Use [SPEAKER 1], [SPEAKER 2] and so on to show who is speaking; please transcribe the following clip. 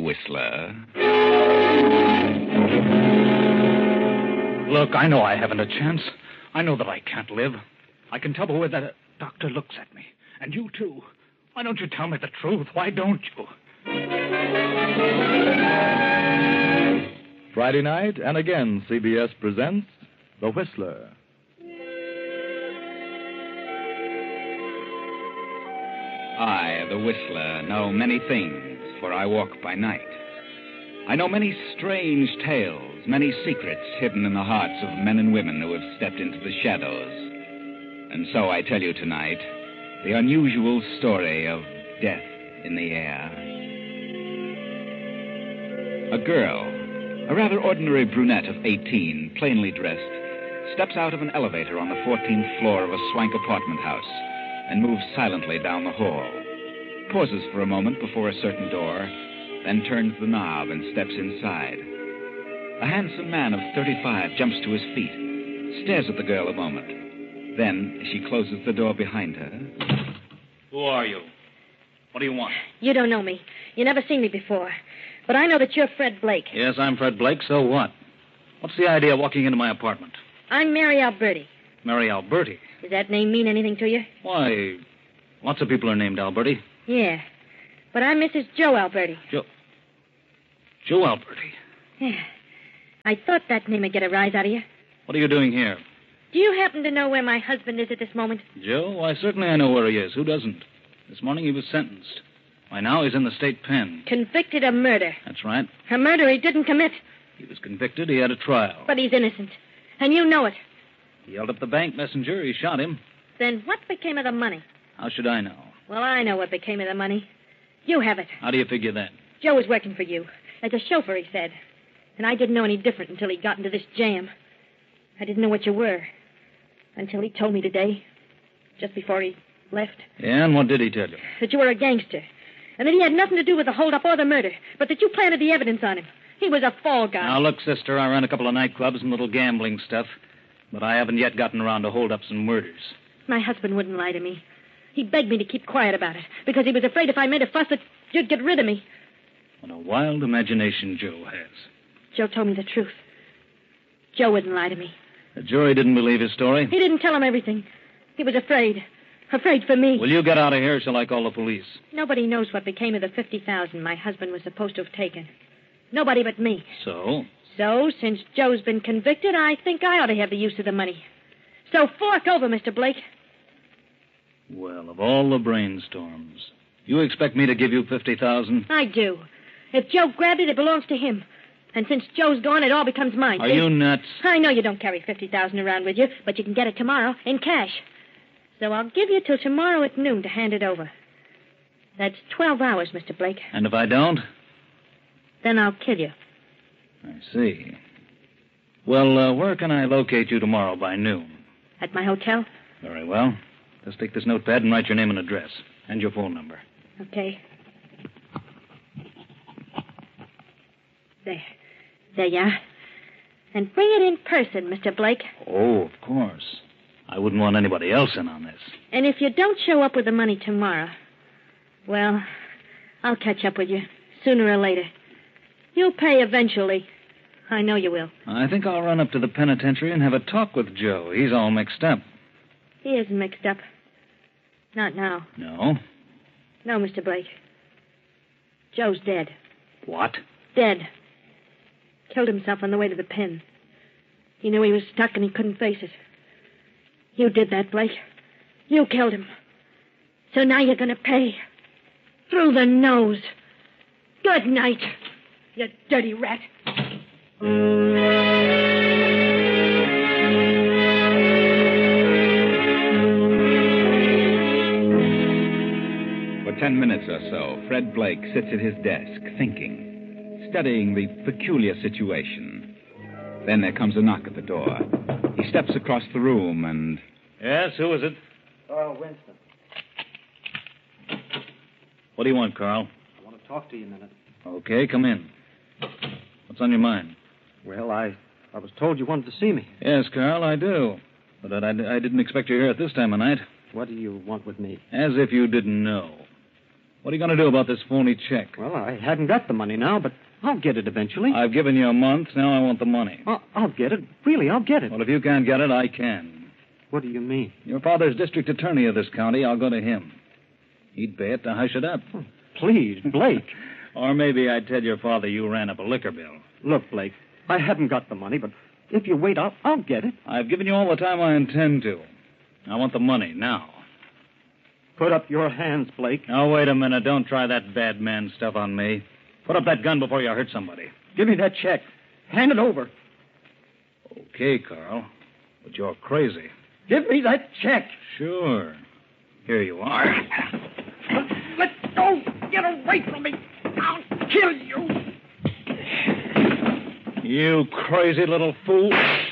[SPEAKER 1] Whistler.
[SPEAKER 2] Look, I know I haven't a chance. I know that I can't live. I can tell the way that doctor looks at me. And you, too. Why don't you tell me the truth? Why don't you?
[SPEAKER 3] Friday night, and again, CBS presents The Whistler.
[SPEAKER 1] I, the Whistler, know many things, for I walk by night. I know many strange tales, many secrets hidden in the hearts of men and women who have stepped into the shadows. And so I tell you tonight the unusual story of death in the air. A girl, a rather ordinary brunette of 18, plainly dressed, steps out of an elevator on the 14th floor of a swank apartment house and moves silently down the hall, pauses for a moment before a certain door, then turns the knob and steps inside. A handsome man of 35 jumps to his feet, stares at the girl a moment. Then she closes the door behind her.
[SPEAKER 2] Who are you? What do you want?
[SPEAKER 4] You don't know me. You never seen me before. But I know that you're Fred Blake.
[SPEAKER 2] Yes, I'm Fred Blake. So what? What's the idea of walking into my apartment?
[SPEAKER 4] I'm Mary Alberti.
[SPEAKER 2] Mary Alberti?
[SPEAKER 4] Does that name mean anything to you?
[SPEAKER 2] Why, lots of people are named Alberti.
[SPEAKER 4] Yeah. But I'm Mrs. Joe Alberti.
[SPEAKER 2] Joe Alberti?
[SPEAKER 4] Yeah. I thought that name would get a rise out of you.
[SPEAKER 2] What are you doing here?
[SPEAKER 4] Do you happen to know where my husband is at this moment?
[SPEAKER 2] Joe? Why, certainly I know where he is. Who doesn't? This morning he was sentenced. Why, now he's in the state pen.
[SPEAKER 4] Convicted of murder.
[SPEAKER 2] That's right.
[SPEAKER 4] A murder he didn't commit.
[SPEAKER 2] He was convicted. He had a trial.
[SPEAKER 4] But he's innocent. And you know it.
[SPEAKER 2] He yelled up the bank messenger. He shot him.
[SPEAKER 4] Then what became of the money?
[SPEAKER 2] How should I know?
[SPEAKER 4] Well, I know what became of the money. You have it.
[SPEAKER 2] How do you figure that?
[SPEAKER 4] Joe was working for you. As a chauffeur, he said. And I didn't know any different until he got into this jam. I didn't know what you were. Until he told me today. Just before he left.
[SPEAKER 2] Yeah, and what did he tell you?
[SPEAKER 4] That you were a gangster. And that he had nothing to do with the holdup or the murder. But that you planted the evidence on him. He was a fall guy.
[SPEAKER 2] Now, look, sister, I ran a couple of nightclubs and little gambling stuff. But I haven't yet gotten around to holdups and murders.
[SPEAKER 4] My husband wouldn't lie to me. He begged me to keep quiet about it. Because he was afraid if I made a fuss that you'd get rid of me.
[SPEAKER 2] What a wild imagination Joe has.
[SPEAKER 4] Joe told me the truth. Joe wouldn't lie to me.
[SPEAKER 2] The jury didn't believe his story?
[SPEAKER 4] He didn't tell him everything. He was afraid. Afraid for me.
[SPEAKER 2] Will you get out of here or shall I call the police?
[SPEAKER 4] Nobody knows what became of the $50,000 my husband was supposed to have taken. Nobody but me.
[SPEAKER 2] So?
[SPEAKER 4] So, since Joe's been convicted, I think I ought to have the use of the money. So fork over, Mr. Blake.
[SPEAKER 2] Well, of all the brainstorms, you expect me to give you $50,000?
[SPEAKER 4] I do. If Joe grabbed it, it belongs to him. And since Joe's gone, it all becomes mine.
[SPEAKER 2] Are you nuts?
[SPEAKER 4] I know you don't carry $50,000 around with you, but you can get it tomorrow in cash. So I'll give you till tomorrow at noon to hand it over. That's 12 hours, Mr. Blake.
[SPEAKER 2] And if I don't?
[SPEAKER 4] Then I'll kill you.
[SPEAKER 2] I see. Well, where can I locate you tomorrow by noon?
[SPEAKER 4] At my hotel?
[SPEAKER 2] Very well. Just take this notepad and write your name and address. And your phone number.
[SPEAKER 4] Okay. There. There you are. And bring it in person, Mr. Blake.
[SPEAKER 2] Oh, of course. I wouldn't want anybody else in on this.
[SPEAKER 4] And if you don't show up with the money tomorrow, well, I'll catch up with you sooner or later. You'll pay eventually. I know you will.
[SPEAKER 2] I think I'll run up to the penitentiary and have a talk with Joe. He's all mixed up.
[SPEAKER 4] He isn't mixed up. Not now.
[SPEAKER 2] No?
[SPEAKER 4] No, Mr. Blake. Joe's dead.
[SPEAKER 2] What?
[SPEAKER 4] Dead. Killed himself on the way to the pen. He knew he was stuck and he couldn't face it. You did that, Blake. You killed him. So now you're going to pay. Through the nose. Good night, you dirty rat.
[SPEAKER 1] For 10 minutes or so, Fred Blake sits at his desk, thinking, studying the peculiar situation. Then there comes a knock at the door. He steps across the room and...
[SPEAKER 2] Yes, who is it?
[SPEAKER 5] Carl Winston.
[SPEAKER 2] What do you want, Carl?
[SPEAKER 5] I want to talk to you a minute.
[SPEAKER 2] Okay, come in. What's on your mind?
[SPEAKER 5] Well, I was told you wanted to see me.
[SPEAKER 2] Yes, Carl, I do. But I didn't expect you here at this time of night.
[SPEAKER 5] What do you want with me?
[SPEAKER 2] As if you didn't know. What are you going to do about this phony check?
[SPEAKER 5] Well, I haven't got the money now, but I'll get it eventually.
[SPEAKER 2] I've given you a month. Now I want the money.
[SPEAKER 5] I'll get it. Really, I'll get it.
[SPEAKER 2] Well, if you can't get it, I can.
[SPEAKER 5] What do you mean?
[SPEAKER 2] Your father's district attorney of this county. I'll go to him. He'd pay it to hush it up.
[SPEAKER 5] Oh, please, Blake.
[SPEAKER 2] Or maybe I'd tell your father you ran up a liquor bill.
[SPEAKER 5] Look, Blake, I haven't got the money, but if you wait, I'll get it.
[SPEAKER 2] I've given you all the time I intend to. I want the money now.
[SPEAKER 5] Put up your hands, Blake.
[SPEAKER 2] Now, wait a minute. Don't try that bad man stuff on me. Put up that gun before you hurt somebody.
[SPEAKER 5] Give me that check. Hand it over.
[SPEAKER 2] Okay, Carl. But you're crazy.
[SPEAKER 5] Give me that check.
[SPEAKER 2] Sure. Here you are.
[SPEAKER 5] Let go. Get away from me. I'll kill you.
[SPEAKER 2] You crazy little fool.